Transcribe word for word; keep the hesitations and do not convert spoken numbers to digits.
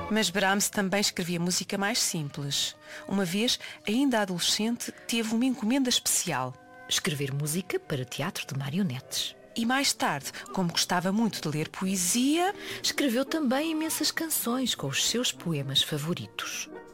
Mas Brahms também escrevia música mais simples. Uma vez, ainda adolescente, teve uma encomenda especial. Escrever música para teatro de marionetes. E mais tarde, como gostava muito de ler poesia, escreveu também imensas canções com os seus poemas favoritos.